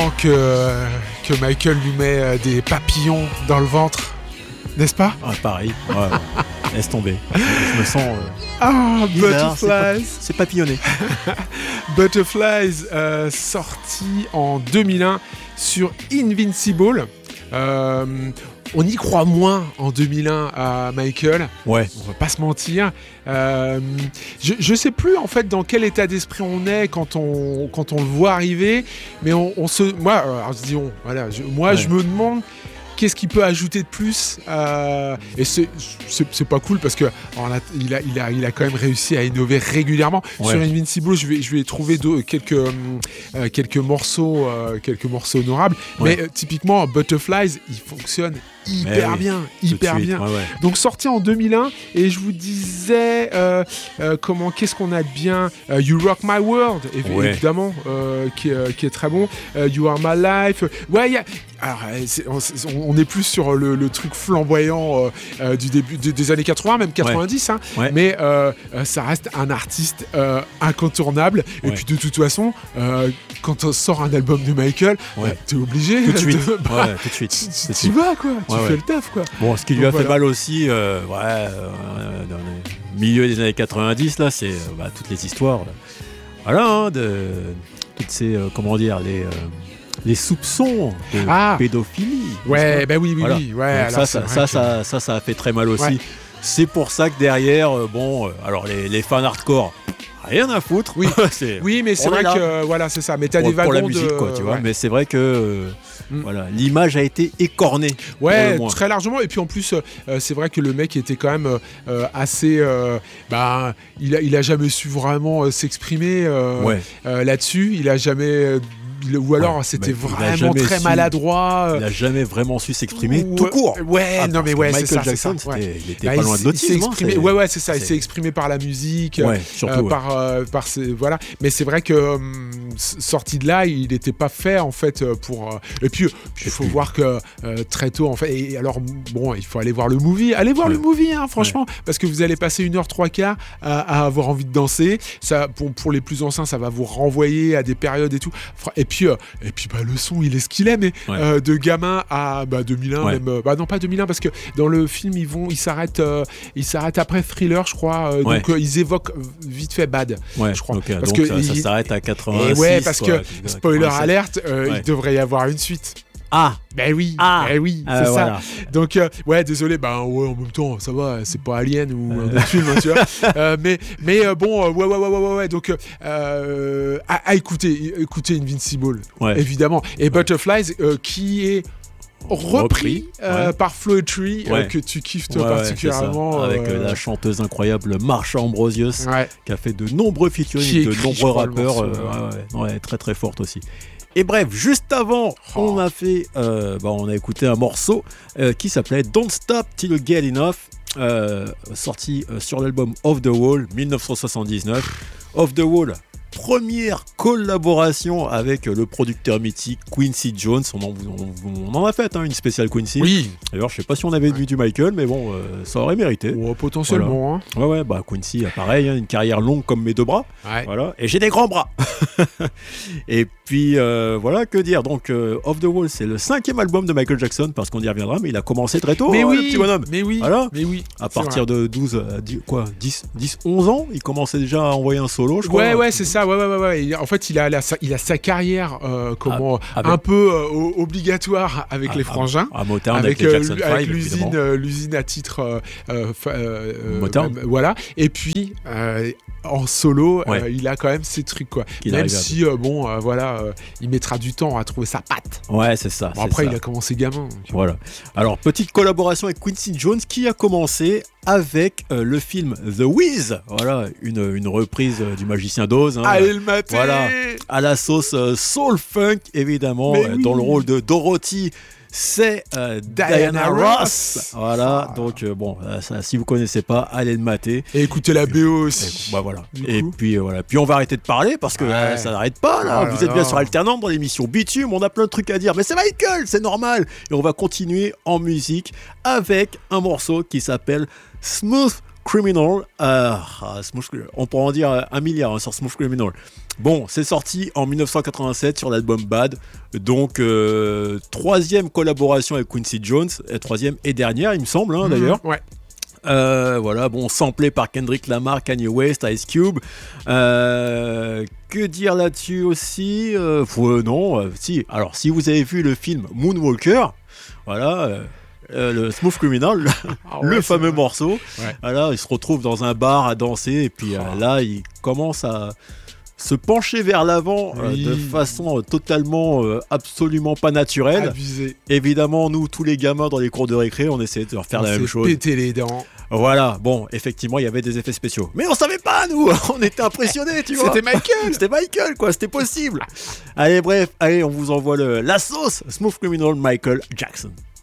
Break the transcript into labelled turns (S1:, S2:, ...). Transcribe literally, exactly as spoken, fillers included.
S1: sent que, que Michael lui met euh, des papillons dans le ventre, n'est-ce pas?
S2: Ah, pareil, ouais, ouais. Laisse tomber. Je me sens... Euh...
S1: Ah,
S2: Bizarre,
S1: Butterflies.
S2: C'est, pa- c'est papillonné.
S1: Butterflies, euh, sorti en deux mille un sur Invincible. Euh, on y croit moins en deux mille un à Michael.
S2: Ouais.
S1: On va pas se mentir. Euh, je, je sais plus en fait dans quel état d'esprit on est quand on quand on le voit arriver, mais on, on se, moi, alors, je dis on, voilà, je, moi
S2: ouais.
S1: je me demande. Qu'est-ce qu'il peut ajouter de plus euh, Et c'est, c'est, c'est pas cool parce que alors là, il, a, il, a, il a quand même réussi à innover régulièrement. Ouais. Sur Invincible, je vais, je vais trouver deux, quelques, euh, quelques, morceaux, euh, quelques morceaux honorables. Ouais. Mais euh, typiquement, Butterflies, il fonctionne hyper oui, bien. Hyper bien. Ouais, ouais. Donc sorti en deux mille un. Et je vous disais, euh, euh, comment, qu'est-ce qu'on a de bien uh, You Rock My World, ouais. évidemment, euh, qui, euh, qui est très bon. Uh, you Are My Life. Ouais, il y a. Alors, c'est, on, on est plus sur le, le truc flamboyant euh, euh, du début de, des années quatre-vingts, même quatre-vingt-dix, ouais. Hein, ouais. Mais euh, ça reste un artiste euh, incontournable. Ouais. Et puis de toute façon, euh, quand on sort un album de Michael, ouais. bah, t'es obligé.
S2: Tout de suite.
S1: De, bah,
S2: ouais, tout de suite.
S1: Tu, tu vas quoi, tu
S2: ouais,
S1: fais
S2: ouais.
S1: le taf quoi.
S2: Bon, ce qui lui Donc, a voilà. fait mal aussi, euh, ouais, euh, dans le milieu des années quatre-vingt-dix, là, c'est euh, bah, toutes les histoires. Là. Voilà, hein, de toutes ces, euh, comment dire, les. Euh, les soupçons de ah. pédophilie.
S1: Ouais, ben bah oui, oui,
S2: voilà.
S1: oui. Ouais,
S2: ça, ça, ça, que... ça, ça, ça a fait très mal aussi. Ouais. C'est pour ça que derrière, euh, bon, euh, alors les, les fans hardcore, rien à foutre.
S1: Oui, c'est... oui mais c'est vrai que euh, voilà, c'est ça. Mais t'as
S2: pour,
S1: des wagons
S2: pour la musique,
S1: de...
S2: quoi, tu vois.
S1: Ouais.
S2: Mais c'est vrai que euh, mm. voilà, l'image a été écornée.
S1: Ouais, très largement. Et puis en plus, euh, c'est vrai que le mec était quand même euh, assez. Euh, bah, il a, il a jamais su vraiment euh, s'exprimer euh, ouais. euh, là-dessus. Il a jamais. Euh, ou alors ouais, c'était bah, vraiment très su, maladroit.
S2: Il n'a jamais vraiment su s'exprimer ouais, tout court.
S1: Ouais, ah, non mais ouais,
S2: Michael
S1: c'est ça.
S2: Jackson,
S1: c'est ça. Ouais.
S2: il était bah, pas loin de l'autisme.
S1: Hein, ouais, ouais, c'est ça. C'est... Il s'est exprimé par la musique,
S2: ouais, surtout,
S1: euh,
S2: ouais.
S1: par, euh, par ses, voilà. Mais c'est vrai que euh, sorti de là, il n'était pas fait en fait pour. Euh, et puis, il faut puis... voir que euh, très tôt en fait. Et alors bon, il faut aller voir le movie. Allez voir ouais. le movie, hein, franchement, ouais. parce que vous allez passer une heure trois quarts à, à avoir envie de danser. Ça, pour, pour les plus anciens, ça va vous renvoyer à des périodes et tout. Et puis, euh, et puis. Bah, le son il est ce qu'il est mais ouais. euh, de gamin à bah, deux mille un ouais. même euh, bah non pas deux mille un parce que dans le film ils vont ils s'arrêtent euh, ils s'arrêtent après Thriller je crois euh, ouais. donc euh, ils évoquent vite fait Bad
S2: ouais.
S1: je crois
S2: okay.
S1: parce
S2: donc
S1: que
S2: ça,
S1: il...
S2: ça s'arrête à quatre-vingt-six
S1: ouais parce
S2: quoi,
S1: que spoiler alerte euh, ouais. il devrait y avoir une suite.
S2: Ah
S1: ben oui,
S2: ah
S1: ben oui,
S2: euh,
S1: c'est
S2: voilà.
S1: ça. Donc euh, ouais, désolé, ben ouais, en même temps, ça va, c'est pas Alien ou un autre film, hein, tu vois. Euh, mais mais euh, bon, euh, ouais, ouais, ouais, ouais, ouais, ouais. Donc euh, à, à écouter, écouter Invincible, ouais. évidemment. Et ouais. Butterflies, euh, qui est repris, repris euh, ouais. par Floetry, ouais. euh, que tu kiffes toi ouais, particulièrement.
S2: Ouais, avec euh... la chanteuse incroyable Marsha Ambrosius, ouais. qui a fait de nombreux featuring de nombreux rappeurs. Euh, ouais, ouais, ouais, très très forte aussi. Et bref, juste avant, oh. on a fait, euh, bah, on a écouté un morceau euh, qui s'appelait Don't Stop Till You Get Enough, euh, sorti euh, sur l'album Off the Wall, dix-neuf cent soixante-dix-neuf. Off the Wall, première collaboration avec le producteur mythique Quincy Jones. On en, on, on en a fait hein, une spéciale Quincy.
S1: Oui.
S2: D'ailleurs, je sais pas si on avait vu du Michael, mais bon, euh, ça aurait mérité.
S1: Ouais, potentiellement.
S2: Voilà. Ouais, ouais, bah Quincy, pareil, hein, une carrière longue comme mes deux bras. Ouais. Voilà. Et j'ai des grands bras. Et puis euh, voilà, que dire. Donc, euh, Off the Wall, c'est le cinquième album de Michael Jackson, parce qu'on y reviendra, mais il a commencé très tôt.
S1: Mais
S2: hein,
S1: oui,
S2: le petit bonhomme.
S1: Mais oui.
S2: Voilà.
S1: Mais oui.
S2: À partir de douze, dix, quoi, dix, dix, onze ans, il commençait déjà à envoyer un solo, je crois.
S1: Ouais, ouais, c'est ça. Ouais, ouais, ouais, ouais. En fait, il a, la, il a sa carrière euh, comment, ah, avec... un peu euh, obligatoire avec ah, les frangins.
S2: À Motown, avec, avec,
S1: les
S2: Jackson
S1: euh, avec
S2: five,
S1: l'usine, euh, l'usine à titre. Euh, euh, euh, Motown. Euh, voilà. Et puis, euh, en solo, ouais. euh, il a quand même ses trucs, quoi. Qu'il même si, euh, bon, euh, voilà, euh, il mettra du temps à trouver sa patte.
S2: Ouais, c'est ça.
S1: Bon,
S2: c'est
S1: après,
S2: ça.
S1: il a commencé gamin.
S2: Voilà. Alors, petite collaboration avec Quincy Jones qui a commencé avec euh, le film The Wiz, voilà, une, une reprise euh, du Magicien d'Oz. Hein,
S1: Allez le mater.
S2: Voilà, à la sauce euh, soul funk, évidemment, euh, oui. dans le rôle de Dorothy. C'est euh, Diana, Diana Ross. Ross. Voilà, ah. donc euh, bon, ça, si vous connaissez pas, allez le mater.
S1: Et écoutez la B O aussi.
S2: Et, bah, voilà. Et puis euh, voilà. Puis on va arrêter de parler parce que ouais. là, ça n'arrête pas là. Oh vous êtes là. Bien sur Alternante dans l'émission Bitume, on a plein de trucs à dire. Mais c'est Michael, c'est normal. Et on va continuer en musique avec un morceau qui s'appelle Smooth Criminal. Euh, Smooth, on pourrait en dire un milliard hein, sur Smooth Criminal. Bon, c'est sorti en dix-neuf cent quatre-vingt-sept sur l'album Bad. Donc, euh, troisième collaboration avec Quincy Jones. Et troisième et dernière, il me semble, hein, mmh, d'ailleurs.
S1: Ouais.
S2: Euh, voilà, bon, samplé par Kendrick Lamar, Kanye West, Ice Cube. Euh, que dire là-dessus aussi euh, euh, Non, euh, si. Alors, si vous avez vu le film Moonwalker, voilà. Euh, Euh, le Smooth Criminal, ah ouais, le fameux vrai. morceau. Ouais. Voilà, il se retrouve dans un bar à danser et puis oh. euh, là, il commence à se pencher vers l'avant oui. euh, de façon euh, totalement, euh, absolument pas naturelle.
S1: Abusé.
S2: Évidemment, nous, tous les gamins dans les cours de récré, on essayait de leur faire
S1: on
S2: la même chose.
S1: Péter les dents.
S2: Voilà, bon, effectivement, il y avait des effets spéciaux. Mais on savait pas, nous, on était impressionnés, tu vois.
S1: C'était Michael.
S2: C'était Michael, quoi, c'était possible. Allez, bref, allez, on vous envoie le, la sauce Smooth Criminal Michael Jackson.